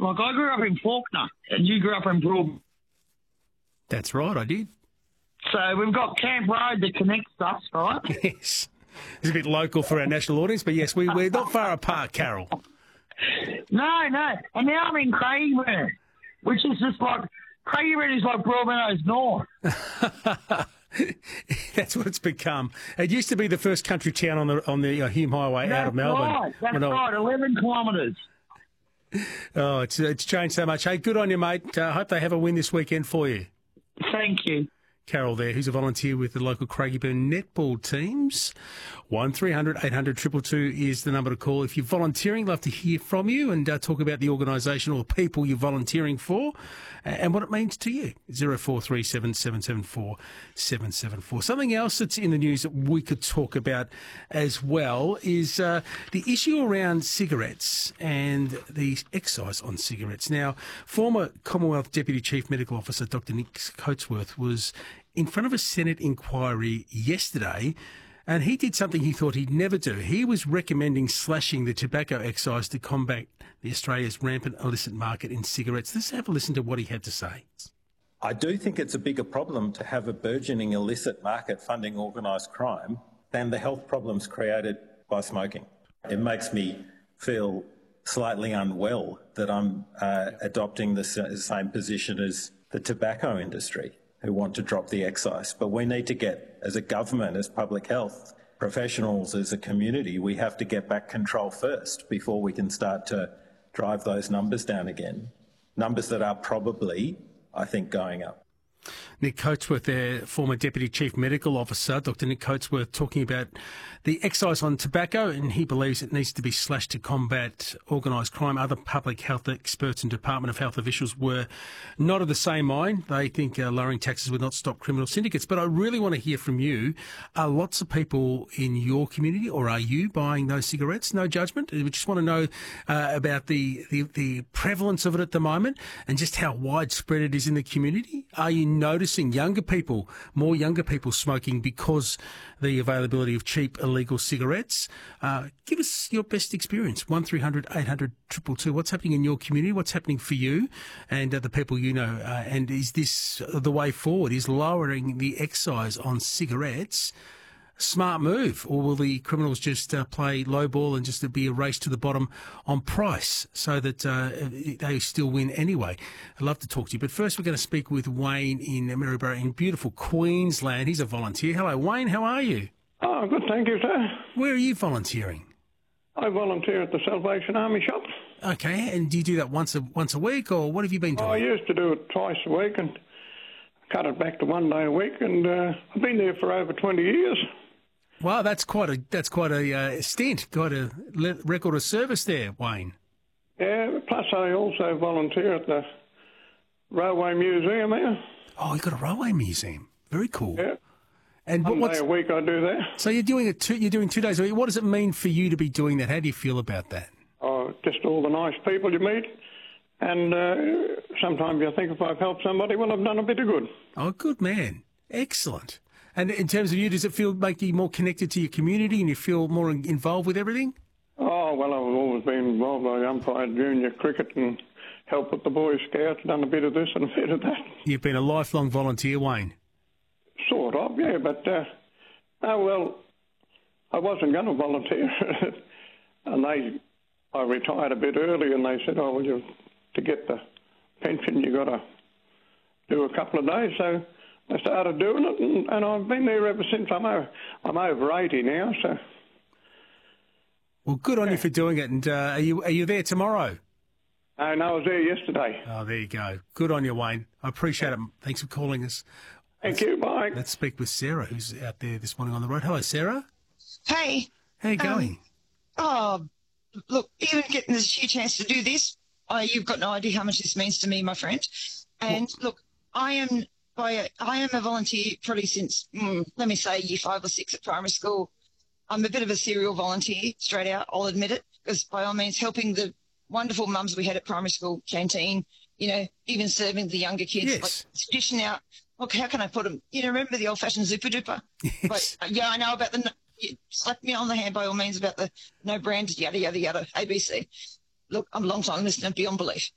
Like, I grew up in Faulkner, and you grew up in Broad. That's right, I did. So we've got Camp Road that connects us, right? Yes. It's a bit local for our national audience, but yes, we're not far apart, Carol. No. And now I'm in Craigieburn, which is just like, Craigieburn is like Broadmeadows North. That's what it's become. It used to be the first country town on the Hume Highway out of Melbourne. That's right, 11 kilometres. Oh, it's changed so much. Hey, good on you, mate. I hope they have a win this weekend for you. Thank you. Carol there, who's a volunteer with the local Craigieburn netball teams. 1300 800 222 is the number to call. If you're volunteering, love to hear from you and talk about the organisation or the people you're volunteering for and what it means to you. 0437 774 774. Something else that's in the news that we could talk about as well is the issue around cigarettes and the excise on cigarettes. Now, former Commonwealth Deputy Chief Medical Officer Dr Nick Coatsworth was in front of a Senate inquiry yesterday, and he did something he thought he'd never do. He was recommending slashing the tobacco excise to combat Australia's rampant illicit market in cigarettes. Let's have a listen to what he had to say. I do think it's a bigger problem to have a burgeoning illicit market funding organised crime than the health problems created by smoking. It makes me feel slightly unwell that I'm adopting the same position as the tobacco industry, who want to drop the excise. But we need to get, as a government, as public health professionals, as a community, we have to get back control first before we can start to drive those numbers down again. Numbers that are probably, I think, going up. Nick Coatsworth there, former Deputy Chief Medical Officer, Dr Nick Coatsworth, talking about the excise on tobacco, and he believes it needs to be slashed to combat organised crime. Other public health experts and Department of Health officials were not of the same mind. They think lowering taxes would not stop criminal syndicates. But I really want to hear from you. Are lots of people in your community, or are you buying those cigarettes? No judgment. We just want to know about the prevalence of it at the moment and just how widespread it is in the community. Are you noticing more younger people smoking because the availability of cheap illegal cigarettes? Give us your best experience. 1300 800 222. What's happening in your community? What's happening for you and the people you know? And is this the way forward? Is lowering the excise on cigarettes a smart move, or will the criminals just play low ball and just be a race to the bottom on price so that they still win anyway? I'd love to talk to you, but first we're going to speak with Wayne in Maryborough in beautiful Queensland. He's a volunteer. Hello, Wayne. How are you? Oh, good, thank you, sir. Where are you volunteering? I volunteer at the Salvation Army shop. Okay, and do you do that once a week, or what have you been doing? I used to do it twice a week and cut it back to 1 day a week, and I've been there for over 20 years. Wow, that's quite a stint. Got a record of service there, Wayne. Yeah, plus I also volunteer at the Railway Museum there. Oh, you've got a railway museum. Very cool. Yeah. And 1 day a week I do that. So you're doing 2 days a week. What does it mean for you to be doing that? How do you feel about that? Oh, just all the nice people you meet. And sometimes you think if I've helped somebody, well, I've done a bit of good. Oh, good man. Excellent. And in terms of you, does it make you more connected to your community and you feel more involved with everything? Oh, well, I've always been involved. I umpired junior cricket and helped with the Boy Scouts, done a bit of this and a bit of that. You've been a lifelong volunteer, Wayne? Sort of, yeah, but, I wasn't going to volunteer. And I retired a bit early and they said, oh, well, to get the pension, you got to do a couple of days, so I started doing it, and I've been there ever since. I'm over 80 now, so. Well, good on you for doing it. And are you there tomorrow? No, I was there yesterday. Oh, there you go. Good on you, Wayne. I appreciate it. Thanks for calling us. Thank you. Bye. Let's speak with Sarah, who's out there this morning on the road. Hello, Sarah. Hey. How you going? Look, even getting this huge chance to do this, you've got no idea how much this means to me, my friend. And look, I am a volunteer probably since, let me say, year 5 or 6 at primary school. I'm a bit of a serial volunteer, straight out, I'll admit it, because by all means helping the wonderful mums we had at primary school canteen, even serving the younger kids. Yes. Like, it's dishing out, look, how can I put them? Remember the old-fashioned Zooper Duper? Yes. But, I know about slap me on the hand by all means about the no brand, yada, yada, yada, ABC. Look, I'm a long-time listener beyond belief.